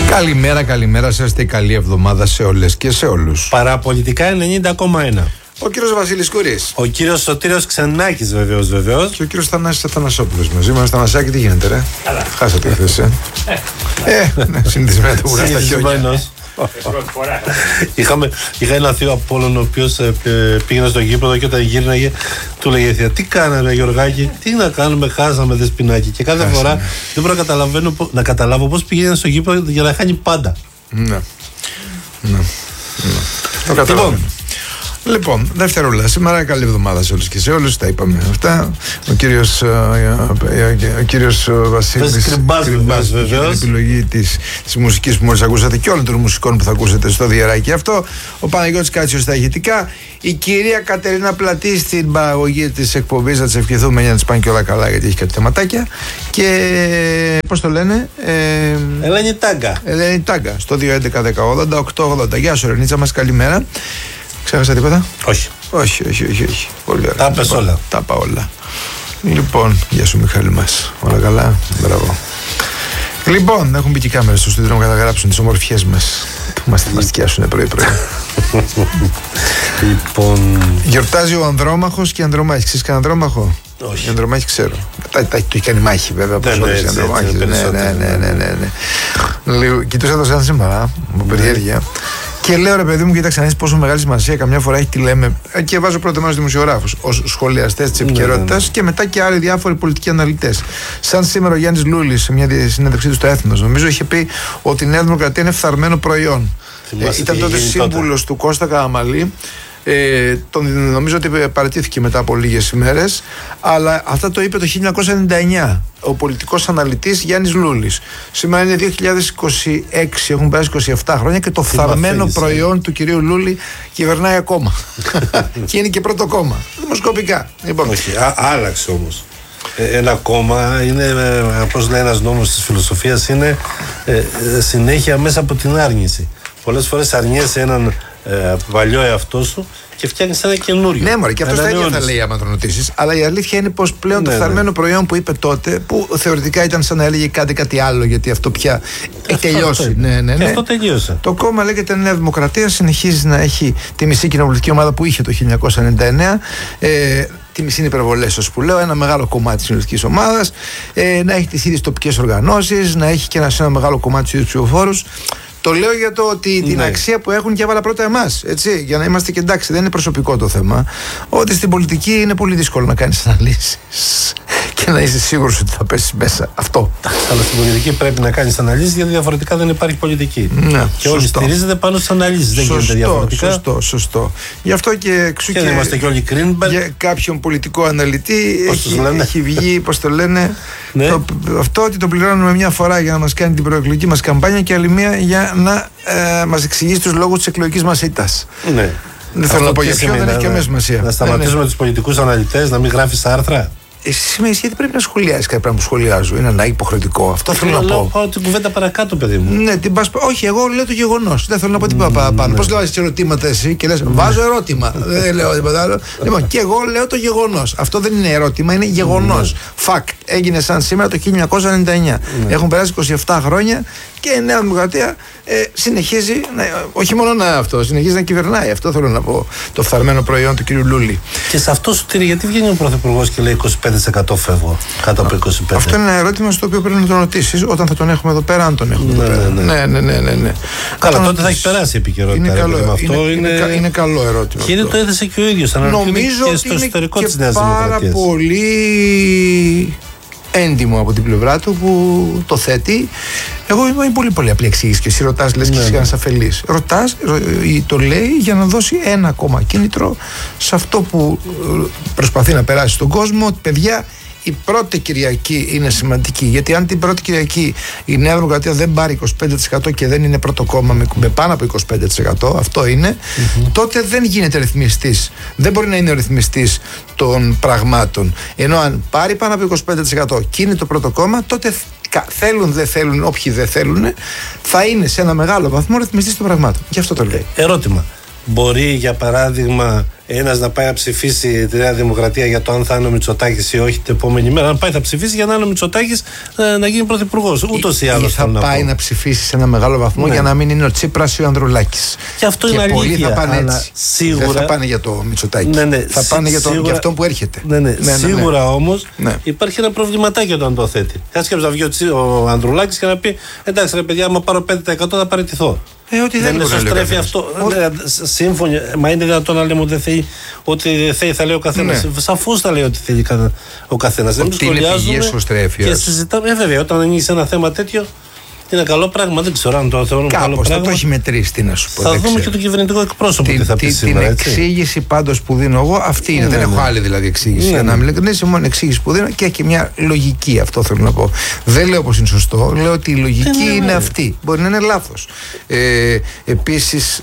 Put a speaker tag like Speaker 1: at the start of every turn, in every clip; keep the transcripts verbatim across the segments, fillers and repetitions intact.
Speaker 1: Καλημέρα, καλημέρα σας και καλή εβδομάδα σε όλες και σε όλους.
Speaker 2: Παραπολιτικά ενενήντα κόμμα ένα.
Speaker 1: Ο κύριος Βασίλης Κουρής.
Speaker 2: Ο κύριος Σωτήριος Ξενάκης, βεβαίως, βεβαίως.
Speaker 1: Και ο κύριος Θανάσης Αθανασόπουλος μαζί μας. Θανασάκη, τι γίνεται, ρε?
Speaker 3: Καλά.
Speaker 1: Χάσατε χθες, ε. ε, ναι, συνηθισμένο το βουρά στα χιόνια.
Speaker 2: Είχαμε, είχα ένα θείο Απόλλων ο οποίος ε, πήγαινε στο γήπεδο και όταν γύρναγε του λέγε θεία, τι κάναμε Γιωργάκη, τι να κάνουμε, χάσαμε Δεσποινάκη. Και κάθε Χάσαμε. φορά δεν μπορώ να, καταλαβαίνω, να καταλάβω πώς πήγαινε στο γήπεδο για να χάνει πάντα.
Speaker 1: Ναι, ναι, ναι. Το καταλαβαίνω. Λοιπόν, δευτερόλεπτα. Σήμερα καλή εβδομάδα σε όλους και σε όλους. Τα είπαμε αυτά. Ο κύριος, ο κύριος Βασίλης
Speaker 2: Κρυμπάς,
Speaker 1: για την επιλογή της, της μουσικής που μόλις ακούσατε και όλων των μουσικών που θα ακούσετε στο διαράκι αυτό. Ο Παναγιώτης Κάτσιος στα ηχητικά. Η κυρία Κατερίνα Πλατή στην παραγωγή της εκπομπής. Να της ευχηθούμε για να της πάνε και όλα καλά, γιατί έχει κάτι θεματάκια. Και πώς το λένε, ε,
Speaker 2: Ελένη Τάγκα.
Speaker 1: Ελένη Τάγκα στο δύο έντεκα δέκα ογδόντα οκτώ ογδόντα. Γεια σου, Ρενίτσα μας, καλημέρα. Ξέχασα τίποτα?
Speaker 2: Όχι.
Speaker 1: Όχι, όχι, όχι, όχι. Πολύ ωραία.
Speaker 2: Τα πες όλα.
Speaker 1: Τα είπα όλα. Λοιπόν, γεια σου Μιχάλη μας. Όλα καλά. Μπράβο. Λοιπόν, έχουν μπει και κάμερες στο στούντιο να καταγράψουν τις ομορφιές μας που μας θυμαστιάσουν πρωί-πρωί.
Speaker 2: Λοιπόν.
Speaker 1: Γιορτάζει ο Ανδρόμαχος και η Ανδρομάχη. Ξέρεις κανένα Ανδρόμαχο?
Speaker 2: Όχι.
Speaker 1: Η Ανδρομάχη ξέρω. Τα, τα, το έχει κάνει μάχη βέβαια.
Speaker 2: Ναι, ναι, έτσι, έτσι,
Speaker 1: ναι, ναι, ναι, ναι, ναι, ναι. Λίγο, κοιτούσα το σαν σήμερα, με περιέργεια. Και λέω ρε παιδί μου, κοίταξε να δεις πόσο μεγάλη σημασία καμιά φορά έχει τι λέμε. Και βάζω πρώτα μέρος δημοσιογράφους ως σχολιαστές της επικαιρότητας, ναι, ναι, ναι. Και μετά και άλλοι διάφοροι πολιτικοί αναλυτές. Σαν σήμερα ο Γιάννης Λούλης, σε μια συνέντευξή του στο Έθνος, νομίζω είχε πει ότι η Νέα Δημοκρατία είναι φθαρμένο προϊόν. Ε, ήταν τότε σύμβουλος του Κώστα Καραμανλή. Ε, τον, νομίζω ότι παραιτήθηκε μετά από λίγες ημέρες, αλλά αυτά το είπε το χίλια εννιακόσια ενενήντα εννιά ο πολιτικός αναλυτής Γιάννης Λούλης. Σήμερα είναι δύο χιλιάδες είκοσι έξι, έχουν περάσει είκοσι επτά χρόνια και το φθαρμένο προϊόν του κυρίου Λούλη κυβερνάει ακόμα. Και είναι και πρώτο κόμμα δημοσκοπικά. Λοιπόν.
Speaker 2: Όχι, α, άλλαξε όμως. Ένα κόμμα είναι, όπως λέει ένας νόμος της φιλοσοφίας, είναι ε, συνέχεια μέσα από την άρνηση. Πολλές φορές αρνιέσαι έναν ε, παλιό εαυτό σου και φτιάχνεις ένα καινούριο.
Speaker 1: Ναι, μωρέ, και αυτό τα ίδια θα λέει άμα το ρωτήσεις. Αλλά η αλήθεια είναι πως πλέον, ναι, το φθαρμένο, ναι, προϊόν που είπε τότε, που θεωρητικά ήταν σαν να έλεγε κάτι, κάτι άλλο, γιατί αυτό πια έχει τελειώσει. Ναι, ναι, ναι.
Speaker 2: Και αυτό τελείωσε.
Speaker 1: Το κόμμα λέγεται Νέα Δημοκρατία, συνεχίζει να έχει τη μισή κοινοβουλευτική ομάδα που είχε το χίλια εννιακόσια ενενήντα εννέα. Ε, τη μισή είναι υπερβολές, όσο που λέω, ένα μεγάλο κομμάτι της κοινοβουλευτικής ομάδας, ε, να έχει τις ίδιες τοπικές οργανώσεις, να έχει και ένα, ένα μεγάλο κομμάτι τους ίδιους ψηφοφόρους. Το λέω για το ότι, ναι, την αξία που έχουν και έβαλα πρώτα εμάς. Έτσι, για να είμαστε και εντάξει, δεν είναι προσωπικό το θέμα. Ότι στην πολιτική είναι πολύ δύσκολο να κάνεις αναλύσεις και να είσαι σίγουρος ότι θα πέσεις μέσα. Αυτό.
Speaker 2: Αλλά στην πολιτική πρέπει να κάνεις αναλύσεις, γιατί διαφορετικά δεν υπάρχει πολιτική.
Speaker 1: Ναι,
Speaker 2: και όλοι στηρίζεται πάνω στις αναλύσεις. Δεν γίνεται διαφορετικά.
Speaker 1: Σωστό, σωστό. Γι' αυτό και εξού
Speaker 2: και. Και είμαστε και όλοι Greenberg.
Speaker 1: Για κάποιον πολιτικό αναλυτή έχει, έχει βγει, πώς το λένε, ναι, το, αυτό ότι το πληρώνουμε μια φορά για να μας κάνει την προεκλογική μας καμπάνια και άλλη μία για να ε, μας εξηγήσει τους λόγους της εκλογικής μας ήττας. Ναι. Δεν θέλω να πω για ποιον, δεν έχει καμία σημασία.
Speaker 2: Να σταματήσουμε, ναι, ναι, τους πολιτικούς αναλυτές, να μην γράφεις άρθρα.
Speaker 1: Εσύ με γιατί πρέπει να σχολιάσεις κάτι πράγμα που σχολιάζω? Είναι ένα υποχρεωτικό. Αυτό θέλω να πω.
Speaker 2: Πάω την κουβέντα παρακάτω, παιδί μου.
Speaker 1: Ναι, την πας, όχι, εγώ λέω το γεγονός. Δεν θέλω να πω τίποτα παραπάνω. Πώς λέω ερωτήματα εσύ και λες βάζω ερώτημα. Δεν λέω τίποτα άλλο. Λοιπόν, και εγώ λέω το γεγονός. Αυτό δεν είναι ερώτημα, είναι γεγονός. Fact. Έγινε σαν σήμερα το χίλια εννιακόσια ενενήντα εννιά. Έχουν περάσει είκοσι επτά χρόνια και η Νέα Δημοκρατία ε, συνεχίζει, να, όχι μόνο να αυτό, συνεχίζει να κυβερνάει. Αυτό θέλω να πω. Το φθαρμένο προϊόν του κ. Λούλη.
Speaker 2: Και σε αυτό σου τήρει, γιατί βγαίνει ο Πρωθυπουργός και λέει είκοσι πέντε τοις εκατό φεύγω κάτω από είκοσι πέντε τοις εκατό.
Speaker 1: Αυτό είναι ένα ερώτημα στο οποίο πρέπει να τον ρωτήσεις όταν θα τον έχουμε εδώ πέρα, αν τον έχουμε, ναι, εδώ πέρα. Ναι, ναι, ναι, ναι, ναι, ναι.
Speaker 2: Καλά, τότε ρωτήσεις... θα έχει περάσει η επικαιρότητα.
Speaker 1: Είναι, καλό, είναι,
Speaker 2: αυτό
Speaker 1: είναι, είναι, είναι καλό ερώτημα.
Speaker 2: Και είναι το έθεσε και ο ίδιος.
Speaker 1: Νομίζω
Speaker 2: και
Speaker 1: ότι
Speaker 2: στο
Speaker 1: είναι
Speaker 2: εσωτερικό
Speaker 1: και
Speaker 2: της Νέας Δημοκρατίας.
Speaker 1: Πάρα πολύ έντιμο από την πλευρά του που το θέτει. Εγώ είμαι πολύ πολύ απλή εξήγηση και εσύ ρωτάς, λες, ναι, και εσύ ένας αφελής. Ρωτάς, το λέει για να δώσει ένα ακόμα κίνητρο σε αυτό που προσπαθεί να περάσει στον κόσμο, ότι παιδιά, η πρώτη Κυριακή είναι σημαντική. Γιατί αν την πρώτη Κυριακή η Νέα Δημοκρατία δεν πάρει είκοσι πέντε τοις εκατό και δεν είναι πρώτο κόμμα με, με πάνω από είκοσι πέντε τοις εκατό, αυτό είναι, mm-hmm, τότε δεν γίνεται ρυθμιστής. Δεν μπορεί να είναι ο ρυθμιστής των πραγμάτων. Ενώ αν πάρει πάνω από είκοσι πέντε τοις εκατό και είναι το πρώτο κόμμα, τότε θέλουν, δεν θέλουν, όποιοι δεν θέλουν, θα είναι σε ένα μεγάλο βαθμό ρυθμιστής των πραγμάτων. Γι' αυτό το λέει.
Speaker 2: Ερώτημα. μπορεί για παράδειγμα ένας να πάει να ψηφίσει τη Νέα Δημοκρατία για το αν θα είναι ο Μητσοτάκης ή όχι την επόμενη μέρα. Αν πάει θα ψηφίσει για να είναι ο Μητσοτάκης ε, να γίνει πρωθυπουργός. Ούτως ή άλλως.
Speaker 1: Ή θα
Speaker 2: να
Speaker 1: πάει
Speaker 2: πω.
Speaker 1: να ψηφίσει σε ένα μεγάλο βαθμό, ναι, για να μην είναι ο Τσίπρας ή ο Ανδρουλάκης.
Speaker 2: Και αυτό
Speaker 1: και
Speaker 2: είναι
Speaker 1: πολλοί
Speaker 2: αλήθεια.
Speaker 1: θα πάνε
Speaker 2: αλλά
Speaker 1: έτσι.
Speaker 2: Σίγουρα...
Speaker 1: Δεν θα πάνε για το Μητσοτάκη.
Speaker 2: Ναι, ναι,
Speaker 1: θα πάνε
Speaker 2: σί,
Speaker 1: για, το,
Speaker 2: σίγουρα...
Speaker 1: για αυτόν που έρχεται.
Speaker 2: Ναι, ναι. Ναι, σίγουρα
Speaker 1: ναι, ναι.
Speaker 2: όμως
Speaker 1: ναι.
Speaker 2: υπάρχει ένα προβληματάκι όταν το θέτει. Κάτσε να βγει ο Ανδρουλάκης και να πει: εντάξει, ρε παιδιά, άμα πάρω πέντε τοις εκατό θα παραιτηθώ.
Speaker 1: Ε, ότι δεν,
Speaker 2: δεν είναι στρέφει αυτό. Ναι, σύμφωνοι. Μα είναι δυνατόν να λέμε ότι δεν θέλει, ότι θέλει, θα λέει ο καθένας. Ναι. Σαφώς θα λέει ότι θέλει ο καθένας. Δεν σχολιάζουμε και συζητάμε. Ε, βέβαια, όταν ανοίγει ένα θέμα τέτοιο, είναι καλό πράγμα. Δεν ξέρω αν το θεωρούμε καλό πράγμα.
Speaker 1: Κάπως θα το έχει μετρήσει, τι να σου πω.
Speaker 2: Θα δούμε ξέρω. Και τον κυβερνητικό εκπρόσωπο τι θα πει σήμερα.
Speaker 1: Την εξήγηση πάντως που δίνω εγώ, αυτή είναι. Ναι, δεν ναι. έχω άλλη δηλαδή εξήγηση. Ναι, για να μην είναι μόνο εξήγηση που δίνω και έχει μια λογική. Αυτό θέλω να πω. Δεν λέω πως είναι σωστό. Λέω ότι η λογική ναι, ναι, είναι ναι. αυτή. Μπορεί να είναι λάθος. Ε, επίσης,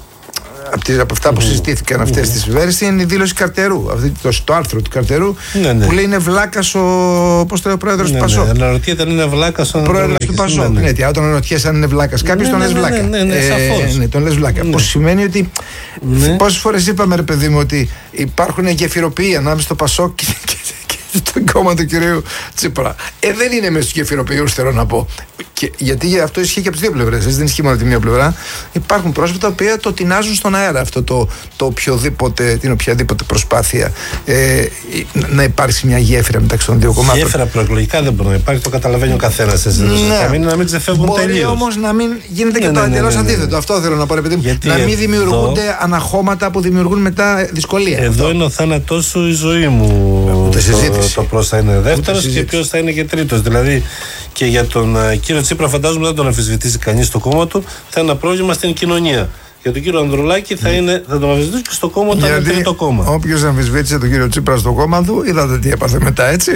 Speaker 1: από αυτά που συζητήθηκαν αυτές τις ημέρες είναι η δήλωση Καρτερού. Αυτή, το, το άρθρο του Καρτερού ναι, ναι. που λέει είναι βλάκας ο, πώς το λέει, ο πρόεδρος ναι, του Πασόκ.
Speaker 2: Ναι, αναρωτιέται αν είναι βλάκας ο
Speaker 1: πρόεδρος του Πασόκ. Ναι, ναι. ναι, όταν αναρωτιέσαι αν είναι βλάκας κάποιος, ναι, τον λες
Speaker 2: ναι,
Speaker 1: βλάκα.
Speaker 2: Ναι, ναι, ναι,
Speaker 1: ε, ναι, τον λες βλάκα. Ναι. Που σημαίνει ότι. Ναι. Πόσες φορές είπαμε, ρε παιδί μου, ότι υπάρχουν γεφυροποιοί ανάμεσα στο Πασόκ και, και, και το κόμμα του κυρίου Τσίπρα. Ε, δεν είναι μέσα στους γεφυροποιούς, θέλω να πω. Και, γιατί αυτό ισχύει και από τις δύο πλευρές. Δεν ισχύει μόνο από τη μία πλευρά. Υπάρχουν πρόσωπα τα οποία το τεινάζουν στον αέρα αυτό το, το οποιοδήποτε, την οποιαδήποτε προσπάθεια ε, να υπάρξει μια γέφυρα μεταξύ των δύο κομμάτων.
Speaker 2: Γέφυρα προεκλογικά δεν μπορεί να υπάρχει, το καταλαβαίνει ο καθένας. Ναι. Να μην ξεφεύγουν τελείως.
Speaker 1: Μπορεί όμως να μην γίνεται και ναι, το ναι, εντελώς ναι, ναι, ναι. αντίθετο. Αυτό θέλω να πω, ρε παιδί μου. Γιατί να μην δημιουργούνται εδώ... αναχώματα που δημιουργούν μετά δυσκολία.
Speaker 2: Εδώ αυτό. Είναι ο θάνατός σου, η ζωή μου.
Speaker 1: Το,
Speaker 2: το πώς θα είναι δεύτερος και ποιος θα είναι και τρίτος. Δηλαδή και για τον uh, κύριο Τσίπρα φαντάζομαι δεν τον αμφισβητήσει κανείς στο κόμμα του, θα είναι ένα πρόβλημα στην κοινωνία. Για τον κύριο Ανδρουλάκη θα, είναι, θα τον αμφισβητήσει και στο κόμμα του θα είναι τρίτο κόμμα.
Speaker 1: Όποιος αμφισβήτησε τον κύριο Τσίπρα στο κόμμα του, είδατε τι έπαθε μετά, έτσι.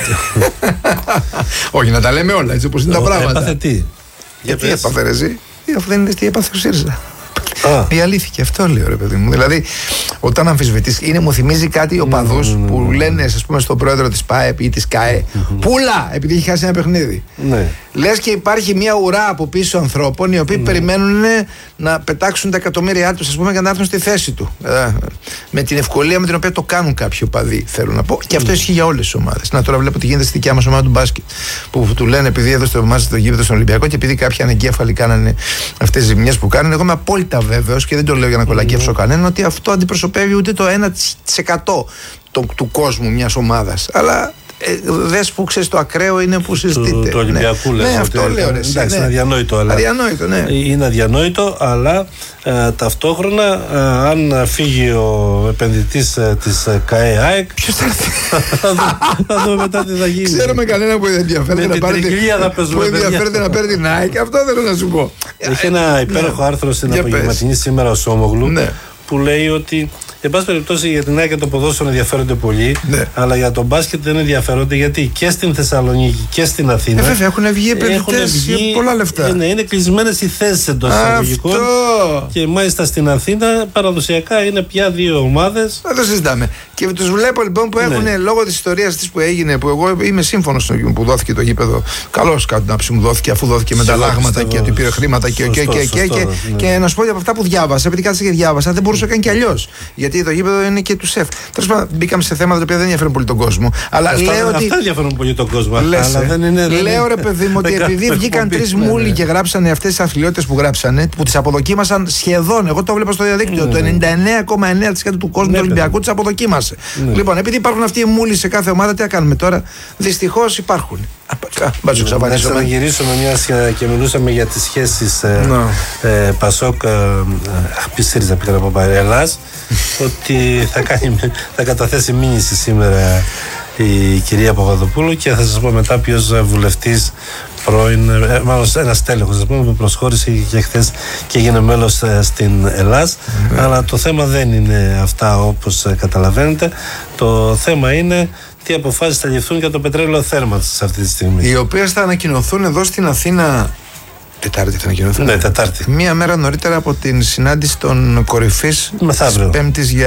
Speaker 1: Όχι, να τα λέμε όλα έτσι όπως είναι τα πράγματα.
Speaker 2: Έπαθε τι.
Speaker 1: Γιατί έπαθε ρε εσύ, αφού δεν είναι τι έπαθε ο ΣΥΡΙΖΑ. Ah. Η αλήθεια, και αυτό λέω, ρε παιδί μου. Δηλαδή, όταν αμφισβητείς, είναι, μου θυμίζει κάτι οπαδούς mm, mm, mm, που λένε, ας πούμε, στον πρόεδρο της ΠΑΕΠ ή της ΚΑΕ, mm-hmm. πούλα, επειδή έχει χάσει ένα παιχνίδι. Ναι. Λες και υπάρχει μια ουρά από πίσω ανθρώπων οι οποίοι mm. περιμένουν να πετάξουν τα εκατομμύρια τους, ας πούμε, για να έρθουν στη θέση του. Ε, με την ευκολία με την οποία το κάνουν κάποιοι οπαδοί, θέλω να πω. Και αυτό mm. ισχύει για όλες τις ομάδες. Να τώρα βλέπω τι γίνεται στη δικιά μας ομάδα του μπάσκετ. Που του λένε, επειδή εδώ στο μάτι το γήπεδο στον Ολυμπιακό και επειδή κάποιοι ανεγκέφαλοι κάνανε αυτές τις ζημιές που κάνουν, εγώ είμαι απόλυτα βέβαιος και δεν το λέω για να κολακεύσω mm. κανέναν ότι αυτό αντιπροσωπεύει ούτε το ένα τοις εκατό του, του κόσμου μιας ομάδας. Αλλά ε, δες που ξέρεις το ακραίο είναι που συζητείτε.
Speaker 2: Του, του Ολυμπιακού
Speaker 1: ναι.
Speaker 2: λες.
Speaker 1: Ναι, αυτό λέω. Ρε,
Speaker 2: εντάξει,
Speaker 1: ναι.
Speaker 2: είναι αδιανόητο. Αλλά
Speaker 1: αδιανόητο, ναι.
Speaker 2: Είναι αδιανόητο, αλλά ε, ταυτόχρονα ε, αν φύγει ο επενδυτής ε, της ε, ΚΑΕ ΑΕΚ,
Speaker 1: ποιος θα έρθει.
Speaker 2: Θα δούμε μετά τι θα γίνει.
Speaker 1: Ξέρουμε κανένα που ενδιαφέρεται να πάρει να παίρνει την ΑΕΚ. Αυτό θέλω να σου πω.
Speaker 2: Έχει ένα υπέροχο άρθρο στην απογευματινή σήμερα ο Σόμογλου που λέει ότι εν πάση περιπτώσει για την ΑΕΚ και το ποδόσφαιρο ενδιαφέρονται πολύ, ναι. αλλά για τον μπάσκετ δεν ενδιαφέρονται γιατί και στην Θεσσαλονίκη και στην Αθήνα.
Speaker 1: Ε, βέβαια, έχουν βγει επενδυτές για πολλά λεφτά.
Speaker 2: Ναι, είναι κλεισμένες οι θέσεις εντός εισαγωγικών. Και μάλιστα στην Αθήνα παραδοσιακά είναι πια δύο ομάδες.
Speaker 1: Δεν το συζητάμε. Και τους βλέπω λοιπόν που έχουν ναι. λόγω της ιστορίας της που έγινε, που εγώ είμαι σύμφωνος που δόθηκε το γήπεδο. Καλώς κάτω να μου δόθηκε αφού δόθηκε μεταλλάγματα και ότι πήρε χρήματα και και να σου πω από αυτά που διάβασα, επειδή κάθισα και διάβασα, δεν μπορούσα καν κι αλλιώς. Γιατί το γήπεδο είναι και του σεφ. Τέλος πάντων, μπήκαμε σε θέματα τα οποία δεν ενδιαφέρουν πολύ τον κόσμο. Αλλά
Speaker 2: αυτά,
Speaker 1: λέω
Speaker 2: αυτά
Speaker 1: ότι.
Speaker 2: Αυτά ενδιαφέρουν πολύ τον κόσμο.
Speaker 1: Λες,
Speaker 2: αλλά δεν είναι, δεν
Speaker 1: λέω ρε παιδί μου ότι επειδή βγήκαν τρεις μούλοι και γράψανε αυτές τις αθλειότητες που γράψανε, που τις αποδοκίμασαν σχεδόν. Εγώ το βλέπα στο διαδίκτυο. Το ενενήντα εννέα κόμμα εννέα τοις εκατό του κόσμου του Ολυμπιακού τις αποδοκίμασε. Λοιπόν, επειδή υπάρχουν αυτοί οι μούλοι σε κάθε ομάδα, τι θα κάνουμε τώρα. Δυστυχώς υπάρχουν.
Speaker 2: Να γυρίσουμε μια και μιλούσαμε για τις σχέσεις Πασόκ ΣΥΡΙΖΑ πήγα να πω Ελλάς, ότι θα, κάνει, θα καταθέσει μήνυση σήμερα η κυρία Παπαδοπούλου και θα σας πω μετά ποιος βουλευτής πρώην, μάλλον ένας τέλεχος που προσχώρησε και χθες και έγινε μέλος στην Ελλάς. Mm-hmm. Αλλά το θέμα δεν είναι αυτά όπως καταλαβαίνετε. Το θέμα είναι τι αποφάσεις θα ληφθούν για το πετρέλαιο θέρμανσης αυτή τη στιγμή.
Speaker 1: Οι οποίες θα ανακοινωθούν εδώ στην Αθήνα. Τετάρτη θα ανακοινωθούν.
Speaker 2: Ναι, Τετάρτη.
Speaker 1: Μία μέρα νωρίτερα από την συνάντηση των κορυφής της Πέμπτης για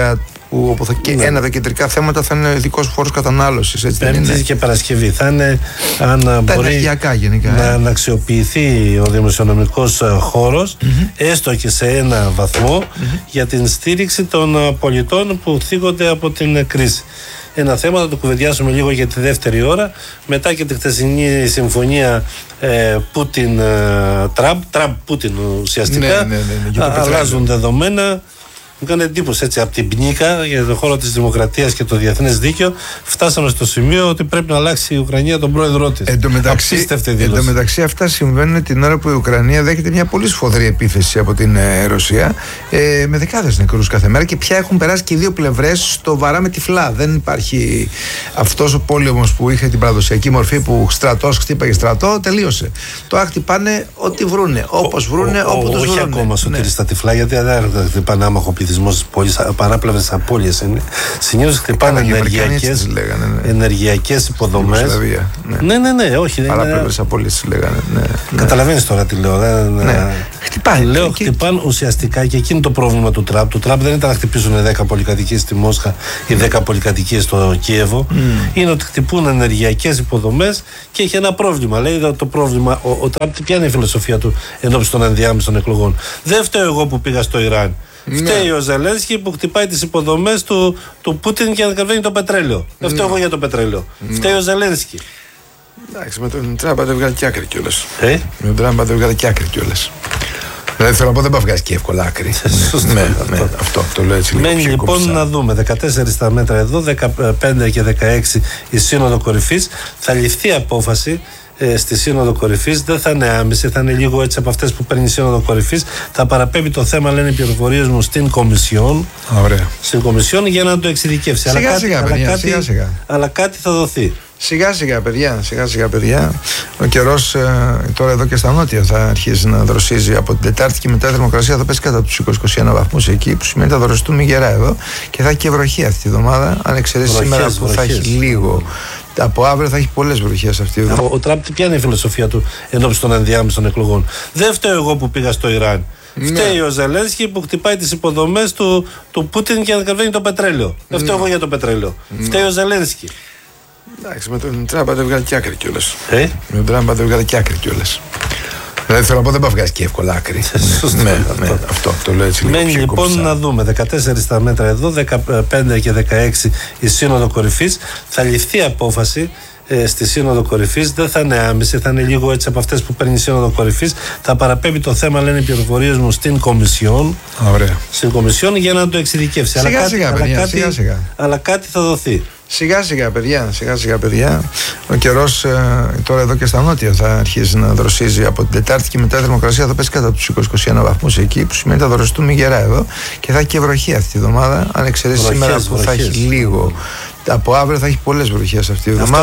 Speaker 1: Που όπου θα, και ναι. ένα από τα κεντρικά θέματα θα είναι ειδικό φόρο κατανάλωση.
Speaker 2: Πέμπτη και Παρασκευή. Θα είναι αν
Speaker 1: τα
Speaker 2: μπορεί
Speaker 1: γενικά,
Speaker 2: να,
Speaker 1: ε.
Speaker 2: να αξιοποιηθεί ο δημοσιονομικός χώρος, mm-hmm. έστω και σε ένα βαθμό, mm-hmm. για την στήριξη των πολιτών που θίγονται από την κρίση. Ένα θέμα θα το κουβεντιάσουμε λίγο για τη δεύτερη ώρα, μετά και τη χθεσινή συμφωνία ε, Πούτιν-Τραμπ, Τραμπ-Πούτιν ουσιαστικά, ναι, ναι, ναι, ναι, α, αλλάζουν δεδομένα. Μου κάνει εντύπωση έτσι από την πνίκα για τον χώρο της δημοκρατίας και το διεθνές δίκαιο. Φτάσαμε στο σημείο ότι πρέπει να αλλάξει η Ουκρανία τον πρόεδρό της.
Speaker 1: Εν τω μεταξύ, εν τω μεταξύ αυτά συμβαίνουν την ώρα που η Ουκρανία δέχεται μια πολύ σφοδρή επίθεση από την ε, Ρωσία, ε, με δεκάδες νεκρούς κάθε μέρα, και πια έχουν περάσει και οι δύο πλευρές στο βαρά με τυφλά. Δεν υπάρχει αυτός ο πόλεμος που είχε την παραδοσιακή μορφή που στρατός χτύπαγε στρατό, τελείωσε. Τώρα χτυπάνε ό,τι βρούνε, όπως βρούνε, όπου τους βρούνε.
Speaker 2: Όχι ακόμα Σωτήρη στα τυφλά, γιατί δεν χτυπάνε άμαχο παράπλευρες απώλειες είναι. Συνήθως χτυπάνε ενεργειακές, ναι. ενεργειακές υποδομές.
Speaker 1: Ναι.
Speaker 2: ναι, ναι, ναι, όχι.
Speaker 1: Παράπλευρες απώλειες λέγανε. Ναι, ναι.
Speaker 2: Καταλαβαίνεις τώρα τι λέω. Δεν,
Speaker 1: ναι. Χτυπάνε.
Speaker 2: Λέω και... χτυπάνε ουσιαστικά, και εκείνο το πρόβλημα του Τραμπ. Του Τραμπ δεν ήταν να χτυπήσουν δέκα πολυκατοικίες στη Μόσχα ή δέκα πολυκατοικίες στο Κίεβο. Mm. Είναι ότι χτυπούν ενεργειακές υποδομές και έχει ένα πρόβλημα. Λέει το πρόβλημα, ο, ο Τραμπ ποια είναι η φιλοσοφία του ενώπιση των ενδιάμεσων εκλογών. Δεν φταίω εγώ που πήγα στο Ιράν. Φταίει ναι. ο Ζελένσκι που χτυπάει τις υποδομές του, του Πούτιν και ανακατεβαίνει το πετρέλαιο. Δεν φταίω εγώ για το πετρέλαιο. Ναι. Φταίει ο Ζελένσκι.
Speaker 1: Εντάξει, με τον Τραμπ δεν βγάλει και άκρη κιόλας.
Speaker 2: Ε?
Speaker 1: Με τον Τραμπ δεν βγάλει και άκρη κιόλας. Δηλαδή θέλω να πω, δεν πάει βγάζει και εύκολα άκρη. ναι, ναι, αυτό το λέω έτσι λίγο.
Speaker 2: Μένει λοιπόν να δούμε δεκατέσσερα τα μέτρα εδώ, δεκαπέντε και δεκαέξι η Σύνοδο Κορυφής. Θα ληφθεί απόφαση στη Σύνοδο Κορυφής, δεν θα είναι άμεση, θα είναι λίγο έτσι από αυτές που παίρνει η Σύνοδο Κορυφής. Θα παραπέμπει το θέμα, λένε οι πληροφορίες μου, στην Κομισιόν.
Speaker 1: Ωραία.
Speaker 2: Στην Κομισιόν για να το εξειδικεύσει.
Speaker 1: Σιγά,
Speaker 2: αλλά,
Speaker 1: σιγά,
Speaker 2: κάτι,
Speaker 1: παιδιά,
Speaker 2: αλλά,
Speaker 1: σιγά,
Speaker 2: κάτι,
Speaker 1: σιγά.
Speaker 2: αλλά κάτι θα δοθεί.
Speaker 1: Σιγά σιγά παιδιά, σιγά σιγά παιδιά. Ο καιρός ε, τώρα εδώ και στα νότια θα αρχίσει να δροσίζει από την Τετάρτη και μετά η θερμοκρασία θα πέσει κάτω από τους είκοσι με είκοσι ένα βαθμούς εκεί, που σημαίνει θα δροσιστούν γερά εδώ και θα έχει και βροχή αυτή τη βδομάδα. Αν εξαιρέσει σήμερα που βροχές, θα έχει λίγο. Από αύριο θα έχει πολλές βροχές αυτή τη βδομάδα.
Speaker 2: Ο, ο Τραμπ ποια είναι η φιλοσοφία του ενώπιση των ενδιάμεσων εκλογών. Δεν φταίω εγώ που πήγα στο Ιράν. Ναι. Φταίει ο Ζελένσκι που χτυπάει τις υποδομές του, του Πούτιν και ανακατεβαίνει το πετρέλαιο. Δεν φταίω ναι. εγώ για το πετρέλαιο. Ναι. Φταίει ο Ζελένσκι.
Speaker 1: Εντάξει, με τον Τραμπ δεν βγάλει και άκρη κιόλας.
Speaker 2: Ε?
Speaker 1: Με τον Τραμπ δεν βγάλει και άκρη κιόλας. Δηλαδή θέλω να πω, δεν πάει βγάζει και εύκολα άκρη. ναι, ναι, αυτό το λέω έτσι λίγο.
Speaker 2: Μένει λοιπόν να δούμε δεκατέσσερα τα μέτρα εδώ, δεκαπέντε και δεκαέξι η Σύνοδο Κορυφής. Θα ληφθεί απόφαση στη Σύνοδο Κορυφής, δεν θα είναι άμεση, θα είναι λίγο έτσι από αυτές που παίρνει η Σύνοδο Κορυφής. Θα παραπέμπει το θέμα, λένε οι πληροφορίες μου, στην Κομισιόν.
Speaker 1: Ωραία.
Speaker 2: Στην Κομισιόν για να το εξειδικεύσει.
Speaker 1: Σιγά,
Speaker 2: αλλά,
Speaker 1: σιγά,
Speaker 2: κάτι,
Speaker 1: παιδιά,
Speaker 2: αλλά,
Speaker 1: σιγά,
Speaker 2: κάτι,
Speaker 1: σιγά.
Speaker 2: αλλά κάτι θα δοθεί.
Speaker 1: Σιγά σιγά παιδιά, σιγά σιγά παιδιά. Ο καιρός ε, τώρα εδώ και στα νότια θα αρχίσει να δροσίζει από την Τετάρτη και μετά η θερμοκρασία θα πέσει κάτω από τους είκοσι με είκοσι ένα βαθμούς εκεί, που σημαίνει θα δροσιστούν γερά εδώ και θα έχει και βροχή αυτή τη βδομάδα. Αν εξαιρέσει σήμερα που βροχές. Θα έχει λίγο. Από αύριο θα έχει πολλές βροχές αυτή τη βδομάδα.